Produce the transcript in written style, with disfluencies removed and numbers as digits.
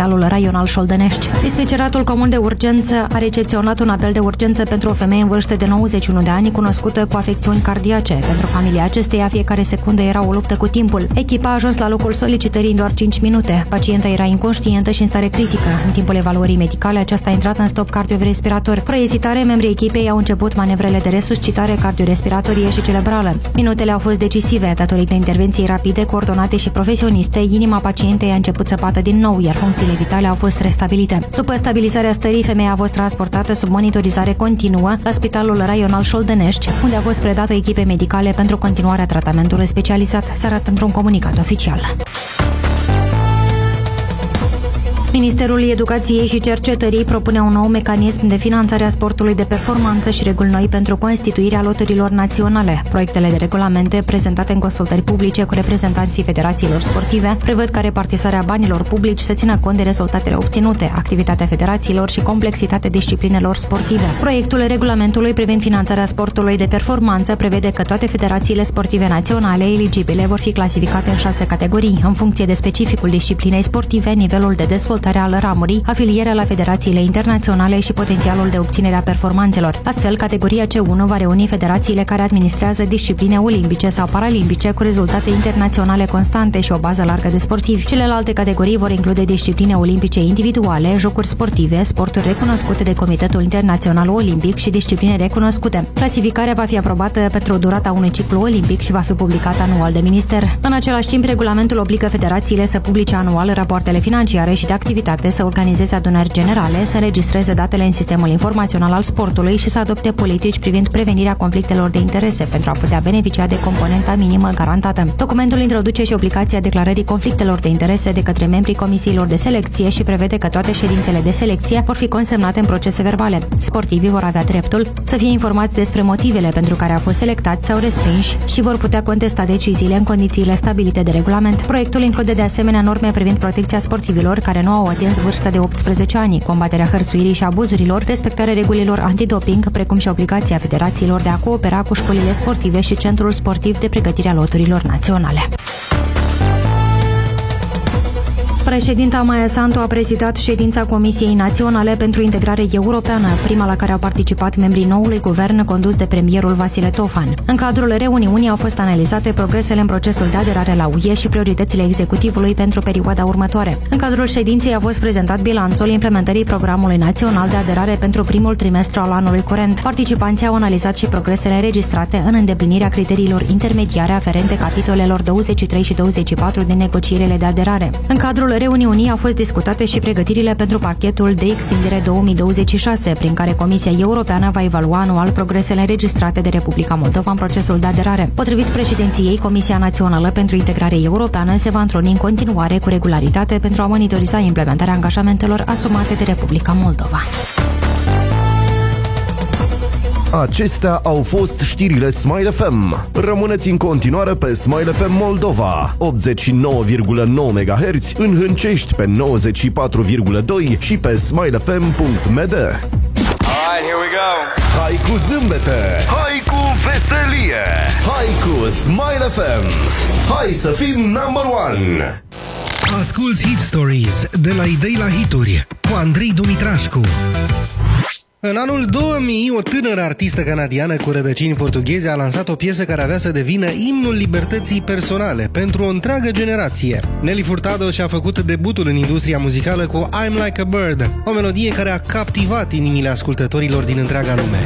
Spitalul Raional Șoldănești. Dispeceratul Comun de Urgență a recepționat un apel de urgență pentru o femeie în vârstă de 91 de ani, cunoscută cu afecțiuni cardiace. Pentru familia acesteia, fiecare secundă era o luptă cu timpul. Echipa a ajuns la locul solicitării în doar 5 minute. Pacienta era inconștientă și în stare critică. În timpul evaluării medicale, aceasta a intrat în stop cardiorespirator. Fără ezitare, membrii echipei au început manevrele de resuscitare cardiorespiratorie și cerebrală. Minutele au fost decisive. Datorită intervenției rapide, coordonate și profesioniste, inima pacientei a început să bată din nou, iar funcțiile vitale au fost restabilite. După stabilizarea stării, femeia a fost transportată sub monitorizare continuă la Spitalul Raional Șoldănești, unde a fost predată echipei medicale pentru continuarea tratamentului specializat, se arată într-un comunicat oficial. Ministerul Educației și Cercetării propune un nou mecanism de finanțare a sportului de performanță și reguli noi pentru constituirea loturilor naționale. Proiectele de regulamente prezentate în consultări publice cu reprezentanții federațiilor sportive prevăd ca repartizarea banilor publici să țină cont de rezultatele obținute, activitatea federațiilor și complexitatea disciplinelor sportive. Proiectul regulamentului privind finanțarea sportului de performanță prevede că toate federațiile sportive naționale eligibile vor fi clasificate în 6 categorii, în funcție de specificul disciplinei sportive, nivelul de dezvoltare al ramurii, afilierea la federațiile internaționale și potențialul de obținere a performanțelor. Astfel, categoria C1 va reuni federațiile care administrează discipline olimpice sau paralimpice cu rezultate internaționale constante și o bază largă de sportivi. Celelalte categorii vor include discipline olimpice individuale, jocuri sportive, sporturi recunoscute de Comitetul Internațional Olimpic și discipline recunoscute. Clasificarea va fi aprobată pentru durata unui ciclu olimpic și va fi publicată anual de minister. În același timp, regulamentul obligă federațiile să publice anual rapoartele financiare și de activitate, să organizeze adunări generale, să înregistreze datele în sistemul informațional al sportului și să adopte politici privind prevenirea conflictelor de interese pentru a putea beneficia de componenta minimă garantată. Documentul introduce și obligația declarării conflictelor de interese de către membrii comisiilor de selecție și prevede că toate ședințele de selecție vor fi consemnate în procese verbale. Sportivii vor avea dreptul să fie informați despre motivele pentru care au fost selectați sau respinși și vor putea contesta deciziile în condițiile stabilite de regulament. Proiectul include de asemenea norme privind protecția sportivilor care nu au atins vârsta de 18 ani, combaterea hărțuirii și abuzurilor, respectarea regulilor antidoping, precum și obligația federațiilor de a coopera cu școlile sportive și Centrul Sportiv de Pregătire a Loturilor Naționale. Președinta Maia Sandu a prezidat ședința Comisiei Naționale pentru Integrare Europeană, prima la care au participat membrii noului guvern condus de premierul Vasile Tofan. În cadrul reuniunii au fost analizate progresele în procesul de aderare la UE și prioritățile executivului pentru perioada următoare. În cadrul ședinței a fost prezentat bilanțul implementării programului național de aderare pentru primul trimestru al anului curent. Participanții au analizat și progresele înregistrate în îndeplinirea criteriilor intermediare aferente capitolelor 23 și 24 din negocierile de aderare. În cadrul reuniunii au fost discutate și pregătirile pentru pachetul de extindere 2026, prin care Comisia Europeană va evalua anual progresele înregistrate de Republica Moldova în procesul de aderare. Potrivit președinției, Comisia Națională pentru Integrare Europeană se va întruni în continuare cu regularitate pentru a monitoriza implementarea angajamentelor asumate de Republica Moldova. Acestea au fost știrile Smile FM. Rămâneți în continuare pe Smile FM Moldova, 89,9 MHz, în Hâncești pe 94,2 și pe smilefm.md. Alright, here we go. Hai cu zâmbete, hai cu veselie, hai cu Smile FM. Hai să fim number one. Asculți Hit Stories de la idei la hituri cu Andrei Dumitrașcu. În anul 2000, o tânără artistă canadiană cu rădăcini portugheze a lansat o piesă care avea să devină imnul libertății personale pentru o întreagă generație. Nelly Furtado și-a făcut debutul în industria muzicală cu I'm Like a Bird, o melodie care a captivat inimile ascultătorilor din întreaga lume.